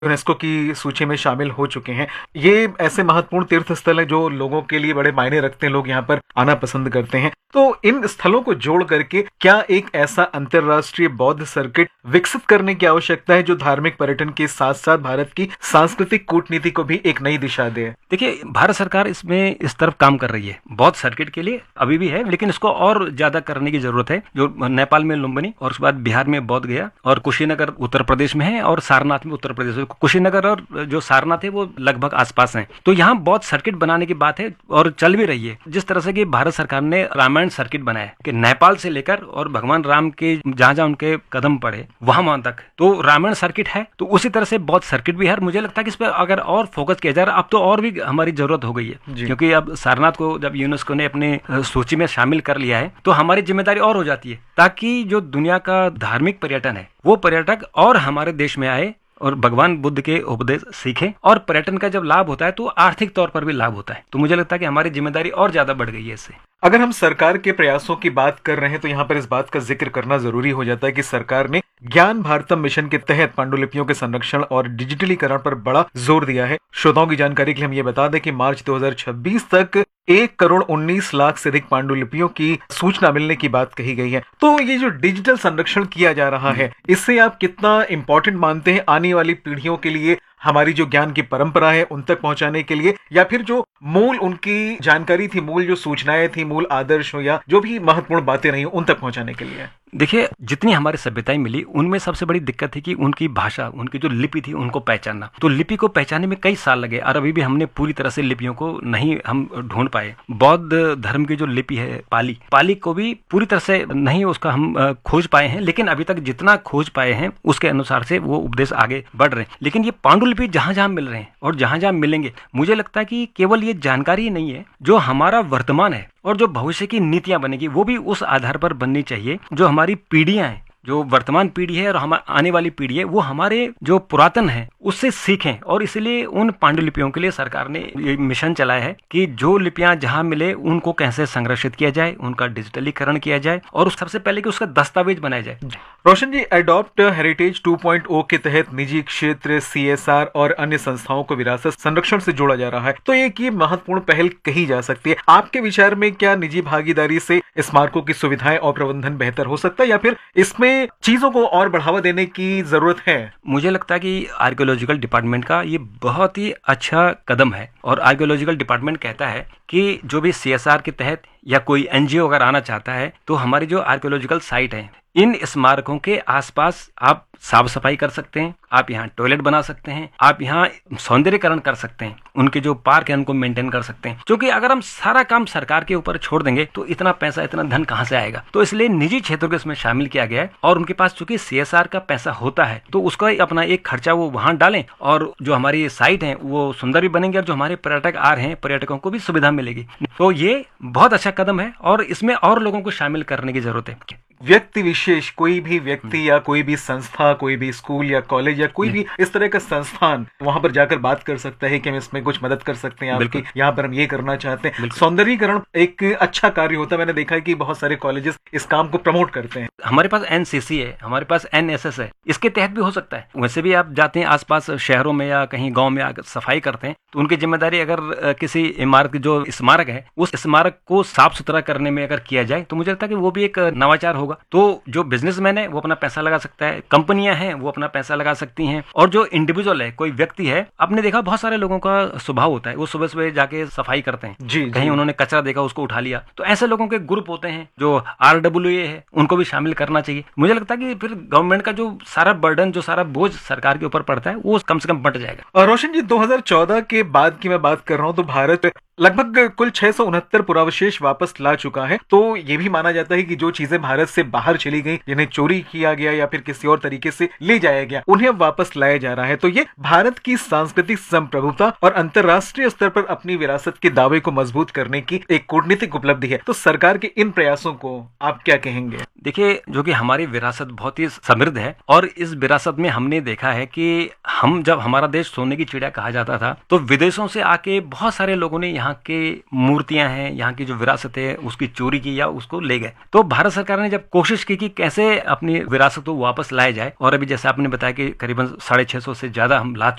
UNESCO की सूची में शामिल हो चुके हैं। ये ऐसे महत्वपूर्ण तीर्थ स्थल है जो लोगों के लिए बड़े मायने रखते हैं, लोग यहाँ पर आना पसंद करते हैं। तो इन स्थलों को जोड़ करके क्या एक ऐसा अंतर्राष्ट्रीय बौद्ध सर्किट विकसित करने की आवश्यकता है जो धार्मिक पर्यटन के साथ साथ भारत की सांस्कृतिक कूटनीति को भी एक नई दिशा दे? देखिए, भारत सरकार इसमें इस तरफ काम कर रही है, बौद्ध सर्किट के लिए अभी भी है, लेकिन इसको और ज्यादा करने की जरूरत है। जो नेपाल में लुम्बिनी और उसके बाद बिहार में बौद्ध गया और कुशीनगर उत्तर प्रदेश में है और सारनाथ में उत्तर प्रदेश में। कुशीनगर और जो सारनाथ है वो लगभग आसपास हैं, तो यहाँ बौद्ध सर्किट बनाने की बात है और चल भी रही है। जिस तरह से कि भारत सरकार ने रामायण सर्किट बनाया है कि नेपाल से लेकर और भगवान राम के जहां जहां उनके कदम पड़े वहां तक, तो रामायण सर्किट है, तो उसी तरह से बौद्ध सर्किट भी है। मुझे लगता है कि इस पर अगर और फोकस किया जाए, अब तो और भी हमारी जरूरत हो गई है, क्योंकि अब सारनाथ को जब यूनेस्को ने अपने सूची में शामिल कर लिया है तो हमारी जिम्मेदारी और हो जाती है, ताकि जो दुनिया का धार्मिक पर्यटन है वो पर्यटक और हमारे देश में आए और भगवान बुद्ध के उपदेश सीखें। और पर्यटन का जब लाभ होता है तो आर्थिक तौर पर भी लाभ होता है। तो मुझे लगता है कि हमारी जिम्मेदारी और ज्यादा बढ़ गई है इससे। अगर हम सरकार के प्रयासों की बात कर रहे हैं तो यहाँ पर इस बात का जिक्र करना जरूरी हो जाता है कि सरकार ने ज्ञान भारतम मिशन के तहत पांडुलिपियों के संरक्षण और डिजिटलीकरण पर बड़ा जोर दिया है। श्रोताओं की जानकारी के लिए हम ये बता दें कि मार्च 2026 तक 1,19,00,000 से अधिक पांडुलिपियों की सूचना मिलने की बात कही गई है। तो ये जो डिजिटल संरक्षण किया जा रहा है, इससे आप कितना इंपॉर्टेंट मानते हैं आने वाली पीढ़ियों के लिए, हमारी जो ज्ञान की परंपरा है उन तक पहुंचाने के लिए, या फिर जो मूल उनकी जानकारी थी, मूल जो सूचनाएं थी, मूल आदर्श हो या जो भी महत्वपूर्ण बातें रही उन तक पहुंचाने के लिए? देखिए, जितनी हमारी सभ्यताएं मिली उनमें सबसे बड़ी दिक्कत थी कि उनकी भाषा, उनकी जो लिपि थी उनको पहचानना। तो लिपि को पहचानने में कई साल लगे और अभी भी हमने पूरी तरह से लिपियों को नहीं हम ढूंढ पाए। बौद्ध धर्म की जो लिपि है पाली को भी पूरी तरह से नहीं उसका हम खोज पाए हैं, लेकिन अभी तक जितना खोज पाए हैं उसके अनुसार से वो उपदेश आगे बढ़ रहे हैं। लेकिन ये पांडुलिपि जहां जहां मिल रहे हैं और जहां जहां मिलेंगे, मुझे लगता है कि केवल ये जानकारी ही नहीं है, जो हमारा वर्तमान है और जो भविष्य की नीतियां बनेगी वो भी उस आधार पर बननी चाहिए। जो हमारी पीढ़ियां हैं, जो वर्तमान पीढ़ी है और हमारी आने वाली पीढ़ी है, वो हमारे जो पुरातन है उससे सीखें। और इसलिए उन पांडुलिपियों के लिए सरकार ने ये मिशन चलाया है कि जो लिपियां जहां मिले उनको कैसे संरक्षित किया जाए, उनका डिजिटलीकरण किया जाए और सबसे पहले कि उसका दस्तावेज बनाया जाए। रोशन जी, अडॉप्ट हेरिटेज 2.0 के तहत निजी क्षेत्र, CSR और अन्य संस्थाओं को विरासत संरक्षण से जोड़ा जा रहा है, तो एक ये महत्वपूर्ण पहल कही जा सकती है। आपके विचार में क्या निजी भागीदारी से स्मारकों की सुविधाएं और प्रबंधन बेहतर हो सकता है, या फिर इसमें चीजों को और बढ़ावा देने की जरूरत है? मुझे लगता है कि आर्कियोलॉजिकल डिपार्टमेंट का ये बहुत ही अच्छा कदम है और आर्कियोलॉजिकल डिपार्टमेंट कहता है कि जो भी CSR के तहत या कोई NGO अगर आना चाहता है तो हमारी जो आर्कियोलॉजिकल साइट है, इन स्मारकों के आसपास आप साफ सफाई कर सकते हैं, आप यहाँ टॉयलेट बना सकते हैं, आप यहाँ सौंदर्यीकरण कर सकते हैं, उनके जो पार्क है उनको मेंटेन कर सकते हैं। क्योंकि अगर हम सारा काम सरकार के ऊपर छोड़ देंगे तो इतना पैसा, इतना धन कहाँ से आएगा? तो इसलिए निजी क्षेत्रों को इसमें शामिल किया गया है और उनके पास चूंकि CSR का पैसा होता है तो उसका अपना एक खर्चा वो वहां डालें और जो हमारी साइट है वो सुंदर भी बनेंगे और जो हमारे पर्यटक आ रहे हैं पर्यटकों को भी सुविधा मिलेगी। तो ये बहुत अच्छा कदम है और इसमें और लोगों को शामिल करने की जरूरत है। व्यक्ति विशेष, कोई भी व्यक्ति या कोई भी संस्था, कोई भी स्कूल या कॉलेज या कोई भी इस तरह का संस्थान वहां पर जाकर बात कर सकता है कि हम इसमें कुछ मदद कर सकते हैं आपकी, यहाँ पर हम ये करना चाहते हैं। सौंदर्यीकरण एक अच्छा कार्य होता है। मैंने देखा है कि बहुत सारे कॉलेजेस इस काम को प्रमोट करते हैं। हमारे पास NCC है, हमारे पास NSS है, इसके तहत भी हो सकता है। वैसे भी आप जाते हैं आसपास शहरों में या कहीं गाँव में आकर सफाई करते हैं तो उनकी जिम्मेदारी अगर किसी इमारत जो स्मारक है उस स्मारक को साफ सुथरा करने में अगर किया जाए तो मुझे लगता है कि वो भी एक नवाचार होगा। तो जो बिजनेसमैन है वो अपना पैसा लगा सकता है, कंपनियां हैं वो अपना पैसा लगा सकती हैं, और जो इंडिविजुअल है, कोई व्यक्ति है, आपने देखा बहुत सारे लोगों का स्वभाव होता है वो सुबह सुबह जाके सफाई करते हैं, कहीं उन्होंने कचरा देखा उसको उठा लिया। तो ऐसे लोगों के ग्रुप होते हैं जो RWA है, उनको भी शामिल करना चाहिए। मुझे लगता है कि फिर गवर्नमेंट का जो सारा बर्डन, जो सारा बोझ सरकार के ऊपर पड़ता है वो कम से कम बंट जाएगा। और रोशन जी, 2014 के बाद की मैं बात कर रहा हूँ तो भारत लगभग कुल 669 पुरावशेष वापस ला चुका है। तो ये भी माना जाता है कि जो चीजें भारत से बाहर चली गई, जिन्हें चोरी किया गया या फिर किसी और तरीके से ले जाया गया, उन्हें वापस लाया जा रहा है। तो ये भारत की सांस्कृतिक संप्रभुता और अंतर्राष्ट्रीय स्तर पर अपनी विरासत के दावे को मजबूत करने की एक कूटनीतिक उपलब्धि है। तो सरकार के इन प्रयासों को आप क्या कहेंगे? देखिए, जो कि हमारी विरासत बहुत ही समृद्ध है और इस विरासत में हमने देखा है कि हम जब हमारा देश सोने की चिड़िया कहा जाता था तो विदेशों से आके बहुत सारे लोगों ने यहाँ के मूर्तियां हैं, यहाँ की जो विरासत है उसकी चोरी की या उसको ले गए। तो भारत सरकार ने जब कोशिश की कि कैसे अपनी विरासत को वापस लाया जाए, और अभी जैसे आपने बताया कि करीबन 650 से ज्यादा हम ला